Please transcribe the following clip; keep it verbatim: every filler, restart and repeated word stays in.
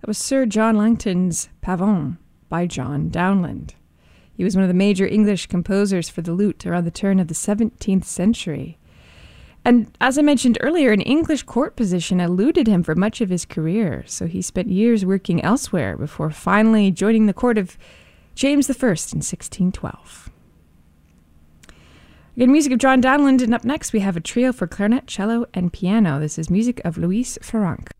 That was Sir John Langton's Pavon by John Downland. He was one of the major English composers for the lute around the turn of the seventeenth century. And as I mentioned earlier, an English court position eluded him for much of his career, so he spent years working elsewhere before finally joining the court of James the First in sixteen twelve. Again, music of John Downland, and up next we have a trio for clarinet, cello, and piano. This is music of Louis Farrenc.